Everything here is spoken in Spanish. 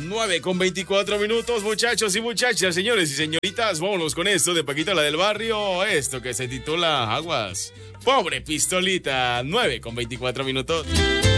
9:24, muchachos y muchachas, señores y señoritas. Vámonos con esto de Paquita la del Barrio. Esto que se titula Aguas. Pobre pistolita. 9:24.